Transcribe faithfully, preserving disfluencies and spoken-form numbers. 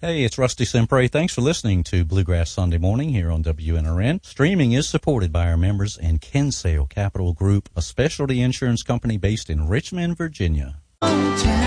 Hey, it's Rusty Sempre. Thanks for listening to Bluegrass Sunday Morning here on W N R N. Streaming is supported by our members and Kinsale Capital Group, a specialty insurance company based in Richmond, Virginia.